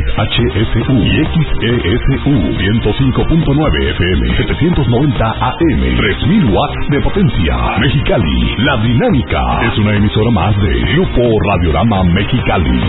XHSU y XESU 105.9 FM, 790 AM, 3000 watts de potencia. Mexicali, La Dinámica es una emisora más de Grupo Radiorama Mexicali.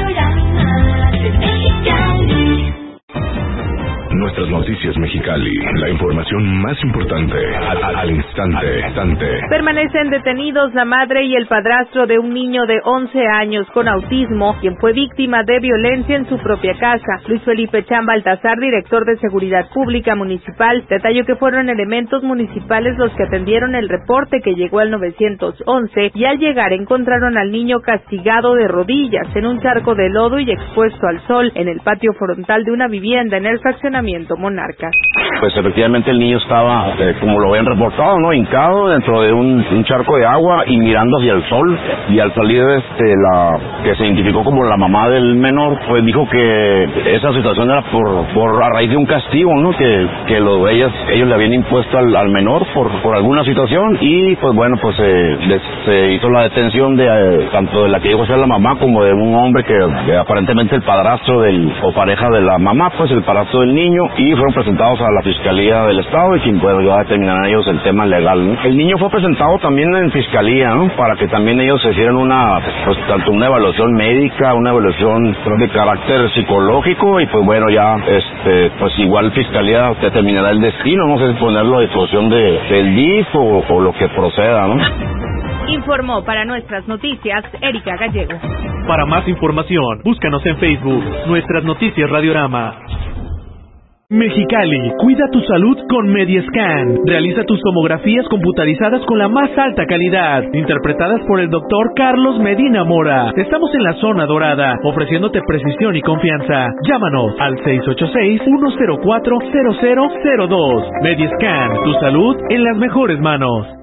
Nuestras noticias Mexicali, la información más importante al instante. Permanecen detenidos la madre y el padrastro de un niño de 11 años con autismo, quien fue víctima de violencia en su propia casa. Luis Felipe Chan Baltazar, director de Seguridad Pública Municipal, detalló que fueron elementos municipales los que atendieron el reporte que llegó al 911 y al llegar encontraron al niño castigado de rodillas en un charco de lodo y expuesto al sol en el patio frontal de una vivienda en el fraccionamiento Monarcas. Pues efectivamente el niño estaba, como lo habían reportado, ¿no?, hincado dentro de un charco de agua y mirando hacia el sol, y al salir la que se identificó como la mamá del menor, pues dijo que esa situación era por a raíz de un castigo, ¿no?, que ellos le habían impuesto al menor por alguna situación, y pues bueno, pues se hizo la detención de tanto de la que dijo ser la mamá como de un hombre que aparentemente el padrastro o pareja de la mamá, pues el padrastro del niño, y fueron presentados a la Fiscalía del Estado, y quien pues va a determinar ellos el tema legal, ¿no? El niño fue presentado también en Fiscalía, ¿no?, para que también ellos se hicieran tanto una evaluación médica, una evaluación de carácter psicológico, y pues bueno, ya pues igual Fiscalía determinará el destino, no sé si ponerlo a disposición del DIF o lo que proceda, ¿no? Informó para Nuestras Noticias Erika Gallego. Para más información, búscanos en Facebook, Nuestras Noticias Radiorama. Mexicali, cuida tu salud con Mediescan. Realiza tus tomografías computarizadas con la más alta calidad, interpretadas por el doctor Carlos Medina Mora. Estamos en la zona dorada, ofreciéndote precisión y confianza. Llámanos al 686-104-0002. Mediescan, tu salud en las mejores manos.